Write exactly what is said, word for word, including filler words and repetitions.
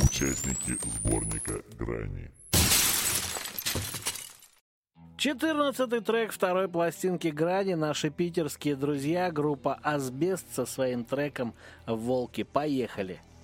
Участники сборника «Грани». четырнадцатый трек второй пластинки «Грани». Наши питерские друзья, группа «Асбест» со своим треком «Волки». Поехали!